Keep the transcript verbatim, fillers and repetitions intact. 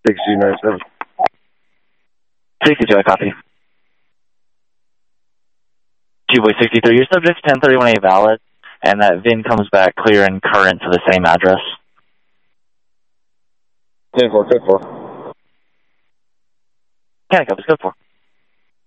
six G nine seven. sixty-two, I copy. Two-boy sixty-three, your subject's ten thirty-one A valid, and that V I N comes back clear and current to the same address. ten four, ten four. Mechanic up, it's good for.